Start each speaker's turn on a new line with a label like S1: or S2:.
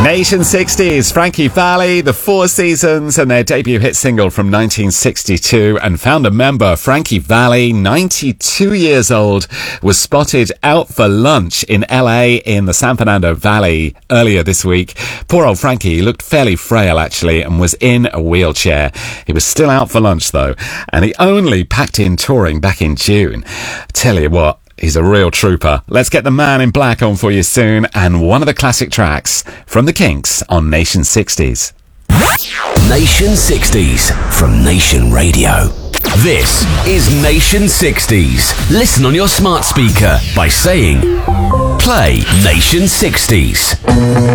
S1: Nation 60s, Frankie Valli, The Four Seasons, and their debut hit single from 1962. And founder member Frankie Valli, 92 years old, was spotted out for lunch in LA in the San Fernando Valley earlier this week. Poor old Frankie looked fairly frail, actually, and was in a wheelchair. He was still out for lunch, though, and he only packed in touring back in June. Tell you what, he's a real trooper. Let's get the Man in Black on for you soon, and one of the classic tracks from the Kinks on Nation 60s.
S2: Nation 60s from Nation Radio. This is Nation 60s. Listen on your smart speaker by saying, play Nation 60s.